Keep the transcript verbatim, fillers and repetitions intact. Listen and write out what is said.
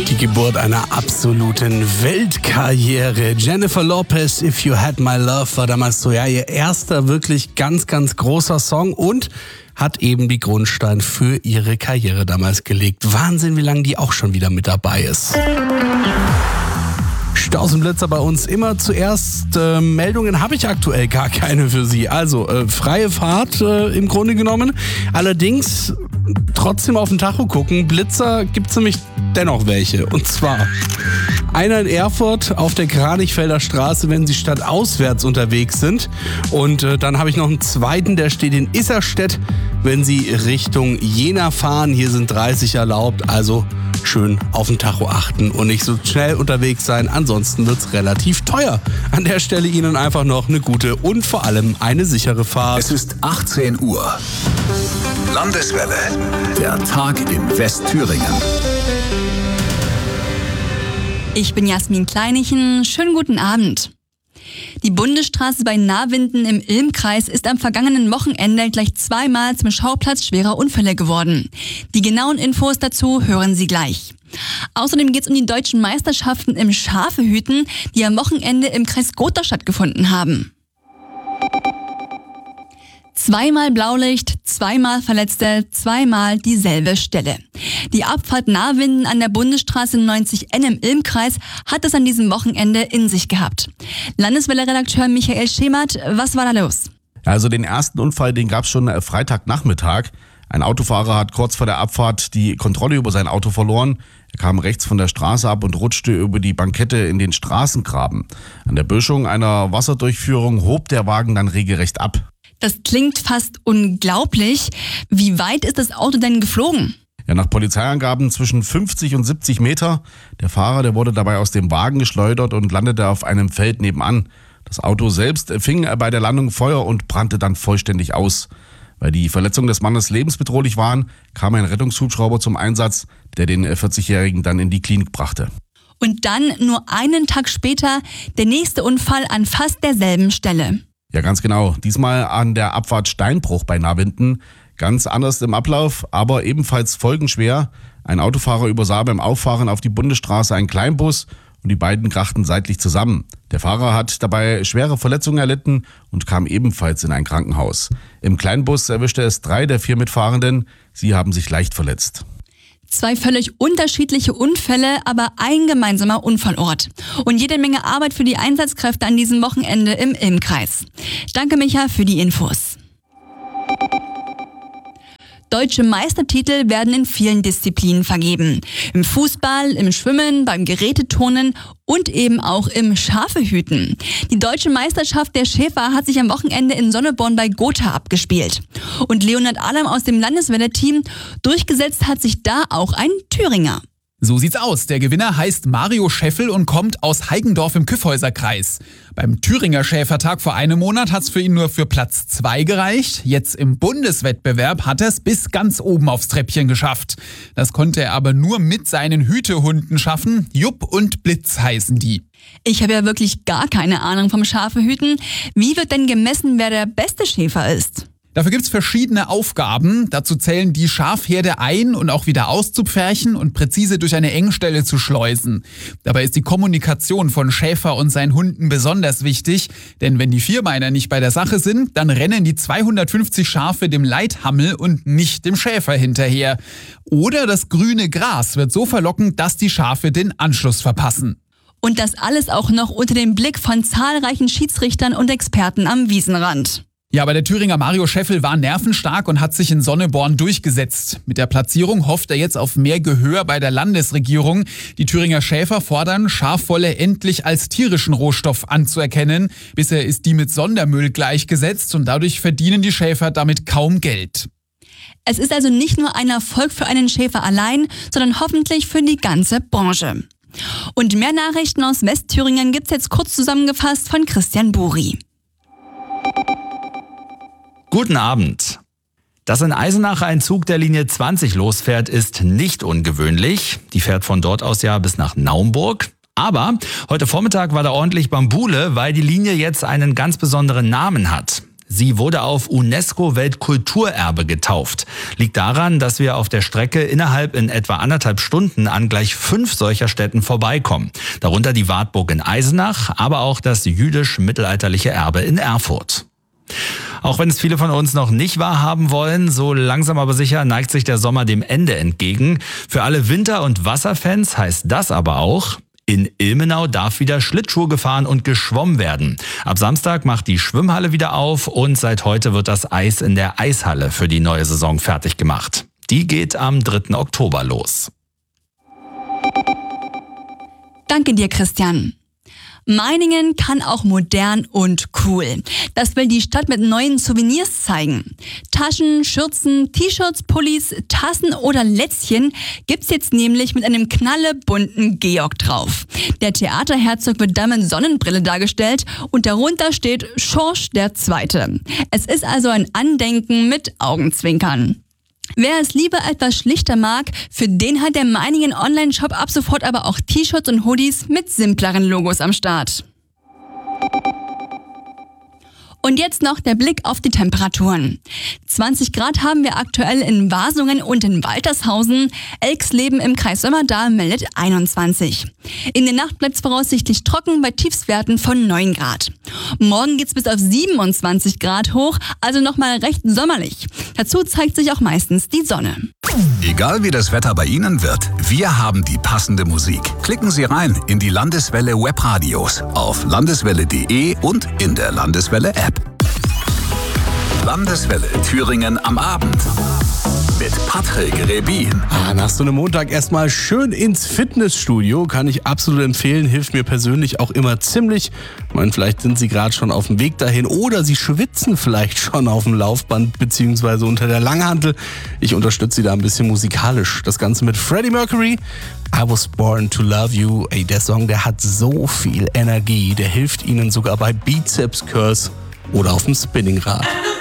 Die Geburt einer absoluten Weltkarriere. Jennifer Lopez, If You Had My Love, war damals so ja ihr erster wirklich ganz, ganz großer Song und hat eben die Grundstein für ihre Karriere damals gelegt. Wahnsinn, wie lange die auch schon wieder mit dabei ist. Stausenblitzer bei uns immer zuerst. Äh, Meldungen habe ich aktuell gar keine für Sie. Also äh, freie Fahrt äh, im Grunde genommen. Allerdings trotzdem auf den Tacho gucken. Blitzer gibt es nämlich dennoch welche. Und zwar einer in Erfurt auf der Kranichfelder Straße, wenn Sie stadtauswärts unterwegs sind. Und äh, dann habe ich noch einen zweiten, der steht in Isserstedt, wenn Sie Richtung Jena fahren. Hier sind dreißig erlaubt, also schön auf den Tacho achten und nicht so schnell unterwegs sein. Ansonsten wird es relativ teuer. An der Stelle Ihnen einfach noch eine gute und vor allem eine sichere Fahrt. Es ist achtzehn Uhr. Landeswelle. Der Tag in Westthüringen. Ich bin Jasmin Kleinichen. Schönen guten Abend. Die Bundesstraße bei Nawinden im Ilm-Kreis ist am vergangenen Wochenende gleich zweimal zum Schauplatz schwerer Unfälle geworden. Die genauen Infos dazu hören Sie gleich. Außerdem geht es um die deutschen Meisterschaften im Schafehüten, die am Wochenende im Kreis Gotha stattgefunden haben. Zweimal Blaulicht, zweimal Verletzte, zweimal dieselbe Stelle. Die Abfahrt Nawinden an der Bundesstraße neunzig N im Ilm-Kreis hat es an diesem Wochenende in sich gehabt. Landeswelle-Redakteur Michael Schemert, was war da los? Also den ersten Unfall, den gab es schon Freitagnachmittag. Ein Autofahrer hat kurz vor der Abfahrt die Kontrolle über sein Auto verloren. Er kam rechts von der Straße ab und rutschte über die Bankette in den Straßengraben. An der Böschung einer Wasserdurchführung hob der Wagen dann regelrecht ab. Das klingt fast unglaublich. Wie weit ist das Auto denn geflogen? Ja, nach Polizeiangaben zwischen fünfzig und siebzig Meter. Der Fahrer, der wurde dabei aus dem Wagen geschleudert und landete auf einem Feld nebenan. Das Auto selbst fing bei der Landung Feuer und brannte dann vollständig aus. Weil die Verletzungen des Mannes lebensbedrohlich waren, kam ein Rettungshubschrauber zum Einsatz, der den vierzigjährigen dann in die Klinik brachte. Und dann nur einen Tag später der nächste Unfall an fast derselben Stelle. Ja, ganz genau. Diesmal an der Abfahrt Steinbruch bei Nawinden. Ganz anders im Ablauf, aber ebenfalls folgenschwer. Ein Autofahrer übersah beim Auffahren auf die Bundesstraße einen Kleinbus und die beiden krachten seitlich zusammen. Der Fahrer hat dabei schwere Verletzungen erlitten und kam ebenfalls in ein Krankenhaus. Im Kleinbus erwischte es drei der vier Mitfahrenden. Sie haben sich leicht verletzt. Zwei völlig unterschiedliche Unfälle, aber ein gemeinsamer Unfallort. Und jede Menge Arbeit für die Einsatzkräfte an diesem Wochenende im Ilm-Kreis. Danke, Micha, für die Infos. Deutsche Meistertitel werden in vielen Disziplinen vergeben. Im Fußball, im Schwimmen, beim Geräteturnen und eben auch im Schafehüten. Die deutsche Meisterschaft der Schäfer hat sich am Wochenende in Sonneborn bei Gotha abgespielt. Und Leonhard Adam aus dem Landeswelle-Team, durchgesetzt hat sich da auch ein Thüringer. So sieht's aus. Der Gewinner heißt Mario Scheffel und kommt aus Heigendorf im Kyffhäuserkreis. Beim Thüringer Schäfertag vor einem Monat hat's für ihn nur für Platz zwei gereicht. Jetzt im Bundeswettbewerb hat er's bis ganz oben aufs Treppchen geschafft. Das konnte er aber nur mit seinen Hütehunden schaffen. Jupp und Blitz heißen die. Ich habe ja wirklich gar keine Ahnung vom Schafehüten. Wie wird denn gemessen, wer der beste Schäfer ist? Dafür gibt's verschiedene Aufgaben. Dazu zählen die Schafherde ein- und auch wieder auszupferchen und präzise durch eine Engstelle zu schleusen. Dabei ist die Kommunikation von Schäfer und seinen Hunden besonders wichtig, denn wenn die Vierbeiner nicht bei der Sache sind, dann rennen die zweihundertfünfzig Schafe dem Leithammel und nicht dem Schäfer hinterher. Oder das grüne Gras wird so verlockend, dass die Schafe den Anschluss verpassen. Und das alles auch noch unter dem Blick von zahlreichen Schiedsrichtern und Experten am Wiesenrand. Ja, aber der Thüringer Mario Scheffel war nervenstark und hat sich in Sonneborn durchgesetzt. Mit der Platzierung hofft er jetzt auf mehr Gehör bei der Landesregierung. Die Thüringer Schäfer fordern, Schafwolle endlich als tierischen Rohstoff anzuerkennen. Bisher ist die mit Sondermüll gleichgesetzt und dadurch verdienen die Schäfer damit kaum Geld. Es ist also nicht nur ein Erfolg für einen Schäfer allein, sondern hoffentlich für die ganze Branche. Und mehr Nachrichten aus Westthüringen gibt's jetzt kurz zusammengefasst von Christian Buri. Guten Abend. Dass in Eisenach ein Zug der Linie zwanzig losfährt, ist nicht ungewöhnlich. Die fährt von dort aus ja bis nach Naumburg. Aber heute Vormittag war da ordentlich Bambule, weil die Linie jetzt einen ganz besonderen Namen hat. Sie wurde auf UNESCO-Weltkulturerbe getauft. Liegt daran, dass wir auf der Strecke innerhalb in etwa anderthalb Stunden an gleich fünf solcher Städten vorbeikommen. Darunter die Wartburg in Eisenach, aber auch das jüdisch-mittelalterliche Erbe in Erfurt. Auch wenn es viele von uns noch nicht wahrhaben wollen, so langsam aber sicher neigt sich der Sommer dem Ende entgegen. Für alle Winter- und Wasserfans heißt das aber auch: In Ilmenau darf wieder Schlittschuh gefahren und geschwommen werden. Ab Samstag macht die Schwimmhalle wieder auf und seit heute wird das Eis in der Eishalle für die neue Saison fertig gemacht. Die geht am dritten Oktober los. Danke dir, Christian. Meiningen kann auch modern und cool. Das will die Stadt mit neuen Souvenirs zeigen. Taschen, Schürzen, T-Shirts, Pullis, Tassen oder Lätzchen gibt's jetzt nämlich mit einem knallebunten Georg drauf. Der Theaterherzog wird dann mit Sonnenbrille dargestellt und darunter steht Schorsch der Zweite. Es ist also ein Andenken mit Augenzwinkern. Wer es lieber etwas schlichter mag, für den hat der Meiningen Online-Shop ab sofort aber auch T-Shirts und Hoodies mit simpleren Logos am Start. Und jetzt noch der Blick auf die Temperaturen. zwanzig Grad haben wir aktuell in Wasungen und in Waltershausen. Elxleben im Kreis Sömmerda meldet einundzwanzig. In der Nacht bleibt es voraussichtlich trocken bei Tiefstwerten von neun Grad. Morgen geht's bis auf siebenundzwanzig Grad hoch, also nochmal recht sommerlich. Dazu zeigt sich auch meistens die Sonne. Egal wie das Wetter bei Ihnen wird, wir haben die passende Musik. Klicken Sie rein in die Landeswelle Webradios auf landeswelle punkt de und in der Landeswelle App. Landeswelle Thüringen am Abend mit Patrick Rebin. Ah, nach so einem Montag erstmal schön ins Fitnessstudio, kann ich absolut empfehlen, hilft mir persönlich auch immer ziemlich. Ich meine, vielleicht sind Sie gerade schon auf dem Weg dahin oder Sie schwitzen vielleicht schon auf dem Laufband bzw. unter der Langhantel. Ich unterstütze Sie da ein bisschen musikalisch. Das Ganze mit Freddie Mercury. I was born to love you. Ey, der Song, der hat so viel Energie. Der hilft Ihnen sogar bei Bizeps Curls oder auf dem Spinningrad.